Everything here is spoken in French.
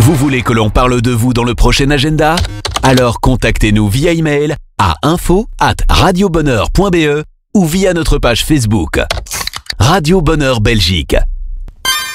Vous voulez que l'on parle de vous dans le prochain agenda ? Alors contactez-nous via email à info@radiobonheur.be ou via notre page Facebook. Radio Bonheur Belgique.